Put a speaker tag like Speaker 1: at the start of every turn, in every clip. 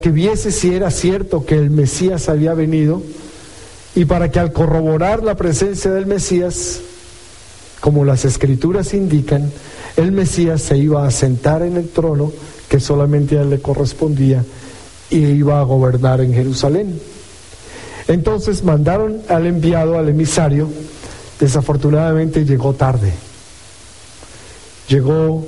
Speaker 1: que viese si era cierto que el Mesías había venido, y para que al corroborar la presencia del Mesías, como las Escrituras indican, el Mesías se iba a sentar en el trono que solamente a él le correspondía y iba a gobernar en Jerusalén. Entonces mandaron al enviado, al emisario. Desafortunadamente llegó tarde. Llegó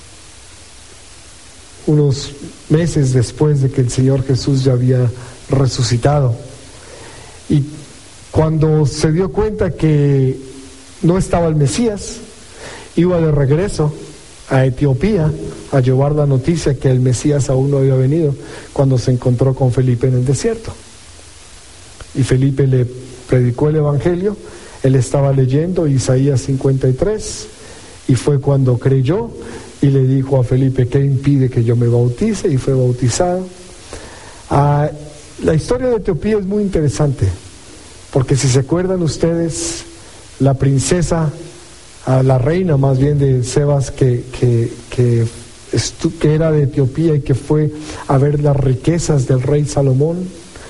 Speaker 1: unos meses después de que el Señor Jesús ya había resucitado. Y cuando se dio cuenta que no estaba el Mesías, iba de regreso a Etiopía a llevar la noticia que el Mesías aún no había venido, cuando se encontró con Felipe en el desierto. Y Felipe le predicó el Evangelio. Él estaba leyendo Isaías 53 y fue cuando creyó y le dijo a Felipe: ¿qué impide que yo me bautice? Y fue bautizado. La historia de Etiopía es muy interesante, porque si se acuerdan ustedes, la princesa, la reina más bien de Sebas, que era de Etiopía y que fue a ver las riquezas del rey Salomón.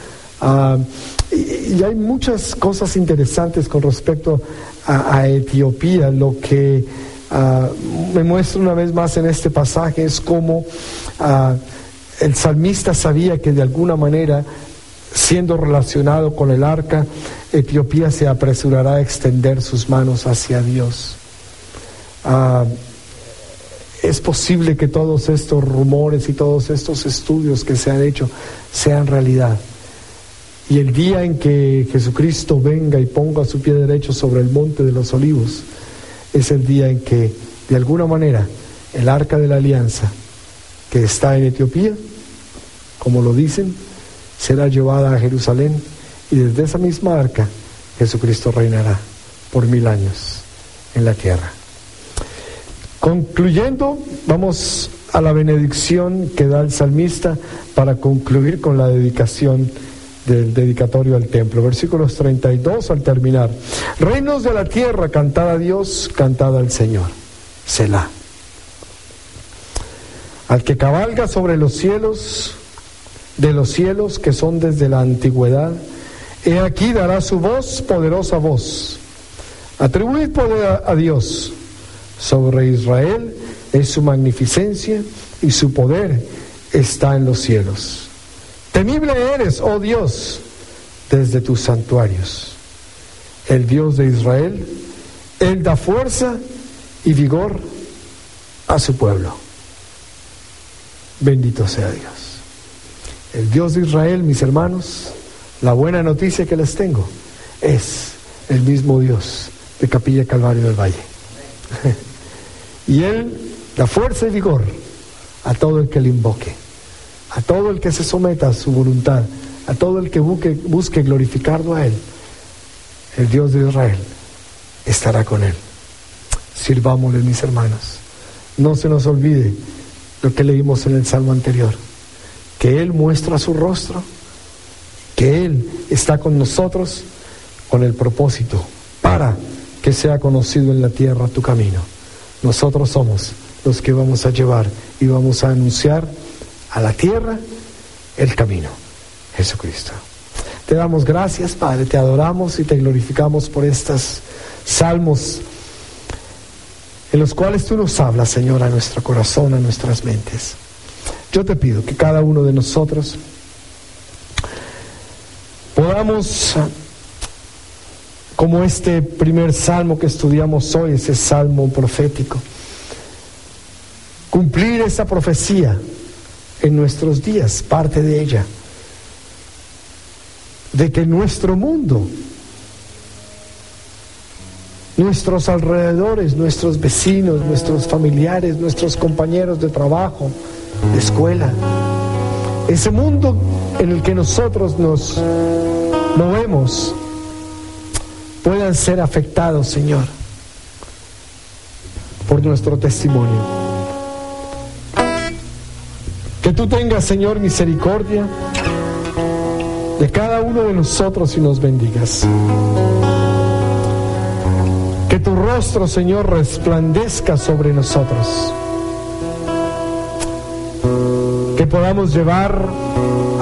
Speaker 1: Y hay muchas cosas interesantes con respecto a Etiopía. Lo que me muestra una vez más en este pasaje es cómo el salmista sabía que de alguna manera, siendo relacionado con el arca, Etiopía se apresurará a extender sus manos hacia Dios. Es posible que todos estos rumores y todos estos estudios que se han hecho sean realidad. Y el día en que Jesucristo venga y ponga su pie derecho sobre el monte de los olivos, es el día en que, de alguna manera, el arca de la alianza que está en Etiopía, como lo dicen, será llevada a Jerusalén, y desde esa misma arca Jesucristo reinará por 1000 años en la tierra. Concluyendo, vamos a la benedicción que da el salmista para concluir con la dedicación del dedicatorio al templo. Versículos 32 al terminar: reinos de la tierra, cantad a Dios, cantad al Señor. Selah. Al que cabalga sobre los cielos, de los cielos que son desde la antigüedad, he aquí dará su voz, poderosa voz. Atribuid poder a Dios. Sobre Israel es su magnificencia y su poder está en los cielos. Temible eres, oh Dios, desde tus santuarios. El Dios de Israel, Él da fuerza y vigor a su pueblo. Bendito sea Dios. El Dios de Israel, mis hermanos, la buena noticia que les tengo es el mismo Dios de Capilla Calvario del Valle. Y Él da fuerza y vigor a todo el que le invoque, a todo el que se someta a su voluntad, a todo el que busque glorificarlo a Él. El Dios de Israel estará con Él. Sirvámosle, mis hermanos. No se nos olvide lo que leímos en el salmo anterior, que Él muestra su rostro, que Él está con nosotros con el propósito para que sea conocido en la tierra tu camino. Nosotros somos los que vamos a llevar y vamos a anunciar a la tierra el camino, Jesucristo. Te damos gracias, Padre, te adoramos y te glorificamos por estos salmos en los cuales tú nos hablas, Señor, a nuestro corazón, a nuestras mentes. Yo te pido que cada uno de nosotros podamos, como este primer salmo que estudiamos hoy, ese salmo profético, cumplir esa profecía en nuestros días, parte de ella, de que nuestro mundo, nuestros alrededores, nuestros vecinos, nuestros familiares, nuestros compañeros de trabajo, de escuela, ese mundo en el que nosotros nos movemos, puedan ser afectados, Señor, por nuestro testimonio. Que tú tengas, Señor, misericordia de cada uno de nosotros y nos bendigas. Que tu rostro, Señor, resplandezca sobre nosotros. Que que podamos llevar